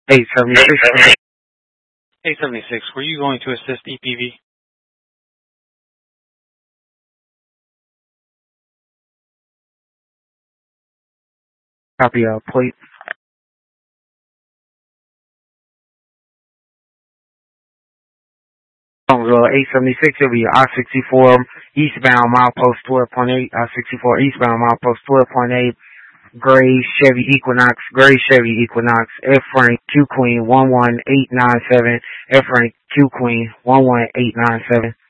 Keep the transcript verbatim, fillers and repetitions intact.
eight seventy-six. eight seventy-six, were you going to assist E P V? Copy, uh, plate. Uh, eight seventy-six, it'll be I sixty-four eastbound, milepost twelve point eight, I sixty-four eastbound, milepost twelve point eight, gray Chevy Equinox, gray Chevy Equinox, F Frank Q Queen one one eight nine seven, F Frank Q Queen one one eight nine seven.